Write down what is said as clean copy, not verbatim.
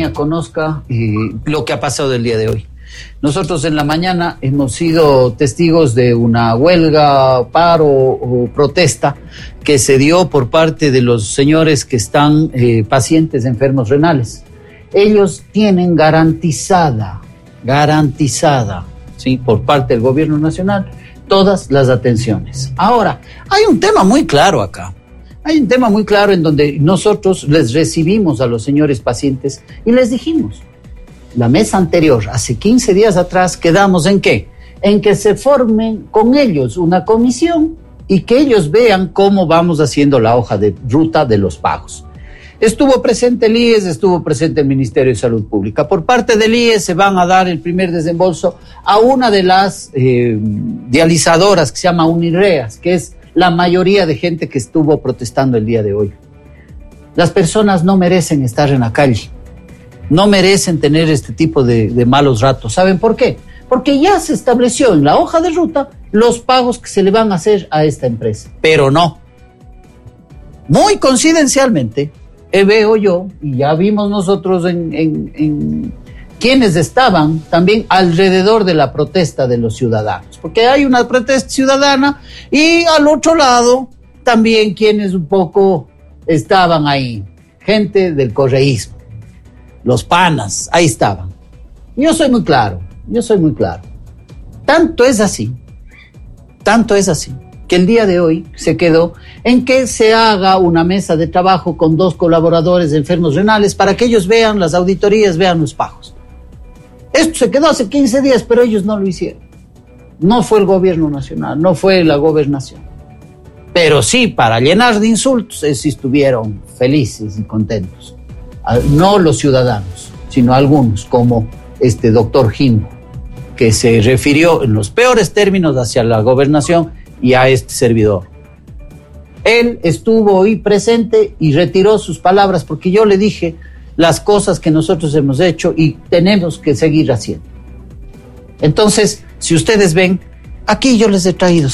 ciudadanía conozca lo que ha pasado el día de hoy. Nosotros en la mañana hemos sido testigos de una huelga, paro o protesta que se dio por parte de los señores que están pacientes enfermos renales. Ellos tienen garantizada, ¿sí?, por parte del gobierno nacional, todas las atenciones. Ahora, hay un tema muy claro acá. Hay un tema muy claro en donde nosotros les recibimos a los señores pacientes y les dijimos, la mesa anterior, hace 15 días atrás, quedamos ¿en qué? En que se formen con ellos una comisión y que ellos vean cómo vamos haciendo la hoja de ruta de los pagos. Estuvo presente el IES, estuvo presente el Ministerio de Salud Pública. Por parte del IES se van a dar el primer desembolso a una de las dializadoras que se llama Unirreas, que es la mayoría de gente que estuvo protestando el día de hoy. Las personas no merecen estar en la calle, no merecen tener este tipo de malos ratos. ¿Saben por qué? Porque ya se estableció en la hoja de ruta los pagos que se le van a hacer a esta empresa. Pero no. Muy coincidencialmente, veo yo, y ya vimos nosotros en quienes estaban también alrededor de la protesta de los ciudadanos, porque hay una protesta ciudadana y al otro lado también quienes un poco estaban ahí, gente del correísmo, los panas, ahí estaban. Yo soy muy claro. Tanto es así, que el día de hoy se quedó en que se haga una mesa de trabajo con 2 colaboradores de enfermos renales para que ellos vean las auditorías, vean los pagos. Esto se quedó hace 15 días, pero ellos no lo hicieron. No fue el gobierno nacional, no fue la gobernación. Pero sí, para llenar de insultos, sí estuvieron felices y contentos. No los ciudadanos, sino algunos, como este doctor Jimbo, que se refirió en los peores términos hacia la gobernación y a este servidor. Él estuvo hoy presente y retiró sus palabras porque yo le dije las cosas que nosotros hemos hecho y tenemos que seguir haciendo. Entonces, si ustedes ven, aquí yo les he traído